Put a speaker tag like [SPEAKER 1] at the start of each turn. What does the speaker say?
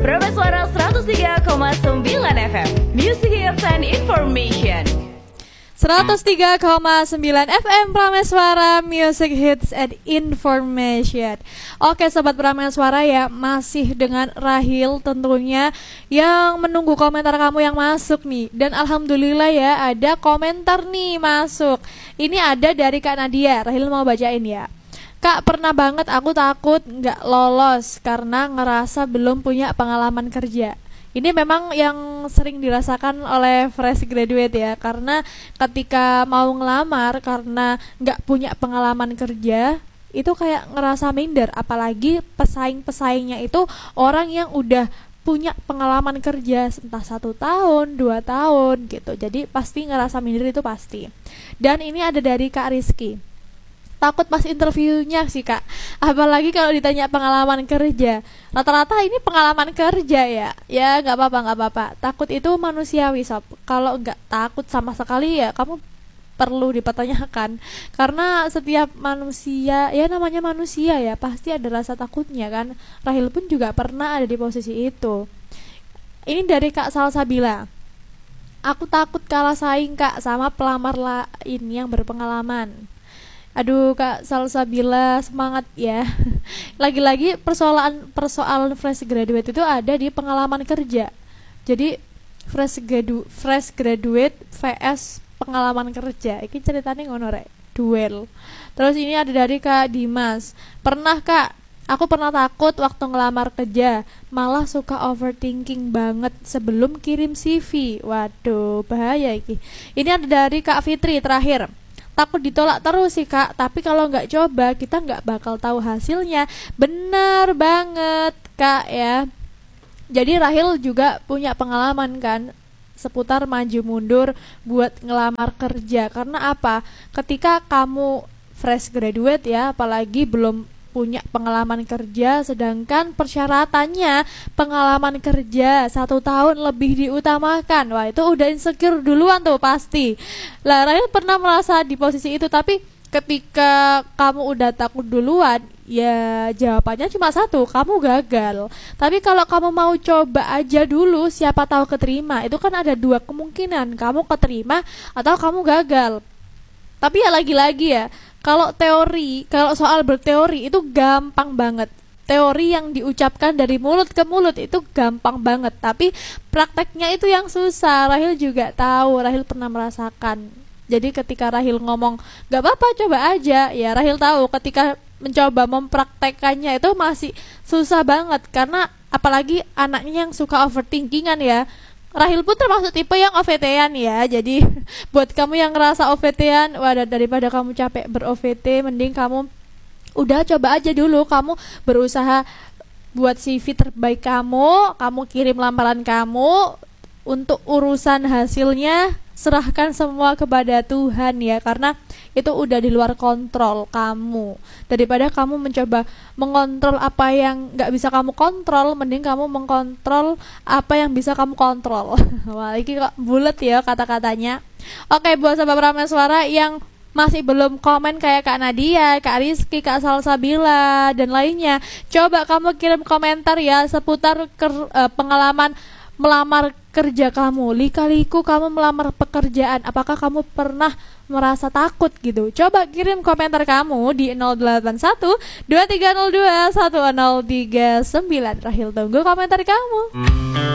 [SPEAKER 1] Prameswara 103,9 FM, Music Hits and Information.
[SPEAKER 2] 103,9 FM Prameswara, Music Hits and Information. Oke Sobat Prameswara ya, masih dengan Rahil tentunya yang menunggu komentar kamu yang masuk nih. Dan alhamdulillah ya, ada komentar nih masuk. Ini ada dari Kak Nadia, Rahil mau bacain ya. Kak, pernah banget aku takut gak lolos karena ngerasa belum punya pengalaman kerja. Ini memang yang sering dirasakan oleh fresh graduate ya, karena ketika mau ngelamar karena nggak punya pengalaman kerja itu kayak ngerasa minder, apalagi pesaing-pesaingnya itu orang yang udah punya pengalaman kerja entah 1 tahun, 2 tahun gitu. Jadi pasti ngerasa minder, itu pasti. Dan ini ada dari Kak Rizky. Takut pas interviewnya sih Kak, apalagi kalau ditanya pengalaman kerja. Rata-rata ini pengalaman kerja ya. Ya nggak apa-apa. Takut itu manusiawi Sob. Kalau nggak takut sama sekali ya kamu perlu dipertanyakan. Karena setiap manusia, ya namanya manusia ya, pasti ada rasa takutnya kan. Rahil pun juga pernah ada di posisi itu. Ini dari Kak Salsabila. Aku takut kalah saing Kak sama pelamar lain yang berpengalaman. Aduh Kak Salsabila, semangat ya. Lagi-lagi persoalan fresh graduate itu ada di pengalaman kerja. Jadi fresh graduate vs pengalaman kerja. Ini ceritanya ngono rek, duel. Terus ini ada dari Kak Dimas. Pernah Kak, aku pernah takut waktu ngelamar kerja, malah suka overthinking banget sebelum kirim CV. Waduh, bahaya ini. Ini ada dari Kak Fitri terakhir. Takut ditolak terus sih Kak, tapi kalau nggak coba kita nggak bakal tahu hasilnya. Bener banget Kak ya. Jadi Rahil juga punya pengalaman kan seputar maju mundur buat ngelamar kerja. Karena apa? Ketika kamu fresh graduate ya, apalagi belum punya pengalaman kerja, sedangkan persyaratannya pengalaman kerja 1 tahun lebih diutamakan. Wah itu udah insecure duluan tuh pasti. Lah Rahil pernah merasa di posisi itu, tapi ketika kamu udah takut duluan, ya jawabannya cuma satu, kamu gagal. Tapi kalau kamu mau coba aja dulu, siapa tahu keterima. Itu kan ada 2 kemungkinan, kamu keterima atau kamu gagal. Tapi ya lagi-lagi ya, kalau soal berteori itu gampang banget. Teori yang diucapkan dari mulut ke mulut itu gampang banget, tapi prakteknya itu yang susah. Rahil juga tahu, Rahil pernah merasakan. Jadi ketika Rahil ngomong gak apa-apa coba aja, ya Rahil tahu ketika mencoba mempraktekannya itu masih susah banget. Karena apalagi anaknya yang suka overthinkingan ya. Rahil pun termasuk tipe yang OVT-an ya. Jadi buat kamu yang ngerasa OVT-an, wadah, daripada kamu capek ber-OVT, mending kamu udah coba aja dulu. Kamu berusaha buat CV terbaik kamu kirim lamaran kamu. Untuk urusan hasilnya serahkan semua kepada Tuhan ya, karena itu udah di luar kontrol kamu. Daripada kamu mencoba mengontrol apa yang gak bisa kamu kontrol, mending kamu mengkontrol apa yang bisa kamu kontrol. Wah ini kok bulet ya kata-katanya. Oke, buat sahabat Prameswara yang masih belum komen kayak Kak Nadia, Kak Rizky, Kak Salsabila dan lainnya, coba kamu kirim komentar ya seputar pengalaman melamar kerja kamu. Lika-liku kamu melamar pekerjaan, apakah kamu pernah merasa takut gitu? Coba kirim komentar kamu di 081 2302 1039. Rahil tunggu komentar kamu.